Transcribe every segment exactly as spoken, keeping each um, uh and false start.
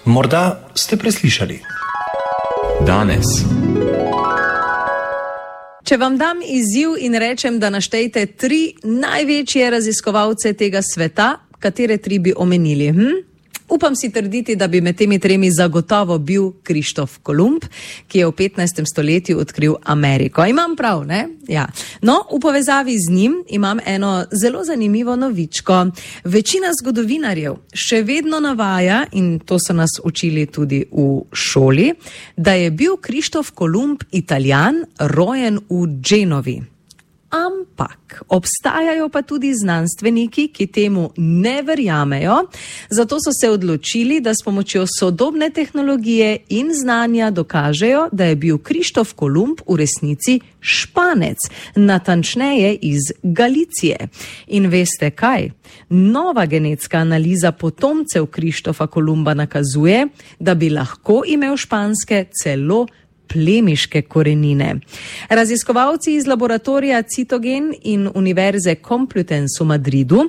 Morda ste preslišali. Danes. Če vam dam izziv in rečem, da naštejte tri največje raziskovalce tega sveta, katere tri bi omenili? Hm? Upam si trditi, da bi med temi tremi zagotovo bil Krištof Kolumb, ki je v petnajstem stoletju odkril Ameriko. Imam prav, ne? Ja. No, v povezavi z njim imam eno zelo zanimivo novičko. Večina zgodovinarjev še vedno navaja, in to so nas učili tudi v šoli, da je bil Krištof Kolumb Italijan, rojen v Genovi. Ampak obstajajo pa tudi znanstveniki, ki temu ne verjamejo, zato so se odločili, da s pomočjo sodobne tehnologije in znanja dokažejo, da je bil Krištof Kolumb v resnici Španec, natančneje iz Galicije. In veste kaj? Nova genetska analiza potomcev Krištofa Kolumba nakazuje, da bi lahko imel španske celo plemiške korenine. Raziskovalci iz laboratorija Citogen in Univerze Complutense v Madridu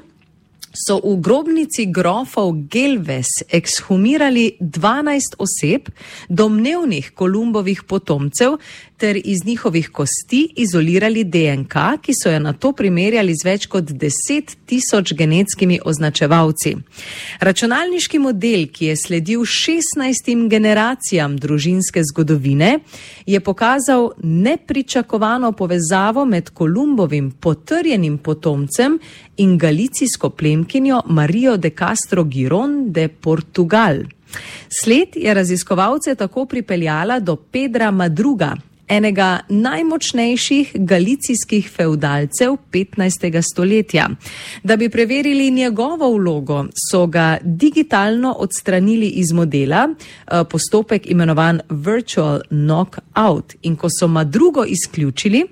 so v grobnici grofov Gelves ekshumirali dvanajst oseb, domnevnih Kolumbovih potomcev, ter iz njihovih kosti izolirali D N K, ki so jo nato primerjali z več kot deset tisoč genetskimi označevalci. Računalniški model, ki je sledil šestnajstim generacijam družinske zgodovine, je pokazal nepričakovano povezavo med Kolumbovim potrjenim potomcem in galicijsko plemkinjo Marijo de Castro Giron de Portugal. Sled je raziskovalce tako pripeljala do Pedra Madruga, enega najmočnejših galicijskih fevdalcev petnajstega stoletja. Da bi preverili njegovo vlogo, so ga digitalno odstranili iz modela, postopek imenovan virtual knockout, in ko so Madrugo izključili,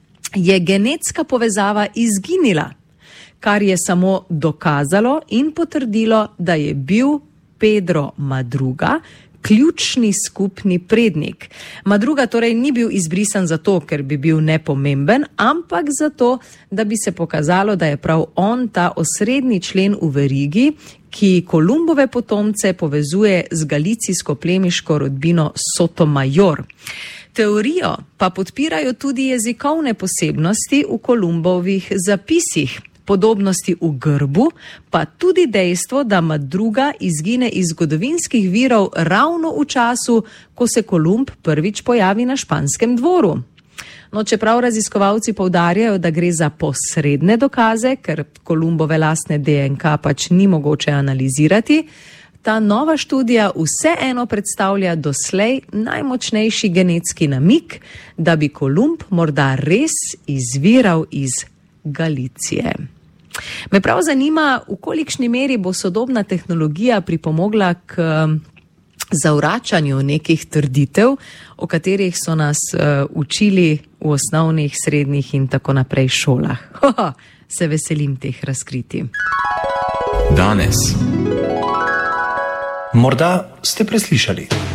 je genetska povezava izginila, kar je samo dokazalo in potrdilo, da je bil Pedro Madruga ključni skupni prednik. Madruga torej ni bil izbrisan zato, ker bi bil nepomemben, ampak zato, da bi se pokazalo, da je prav on ta osrednji člen v verigi, ki Kolumbove potomce povezuje z galicijsko plemiško rodbino Sotomayor. Teorijo pa podpirajo tudi jezikovne posebnosti v Kolumbovih zapisih, podobnosti v grbu, pa tudi dejstvo, da Madruga izgine iz zgodovinskih virov ravno v času, ko se Kolumb prvič pojavi na španskem dvoru. No, čeprav raziskovalci poudarjajo, da gre za posredne dokaze, ker Kolumbove lastne D N K pač ni mogoče analizirati, ta nova študija vseeno predstavlja doslej najmočnejši genetski namig, da bi Kolumb morda res izviral iz Galicije. Me prav zanima, v kolikšni meri bo sodobna tehnologija pripomogla k zavračanju nekih trditev, o katerih so nas uh, učili v osnovnih, srednjih in tako naprej šolah. Hoho, se veselim teh razkritij. Danes. Morda ste preslišali.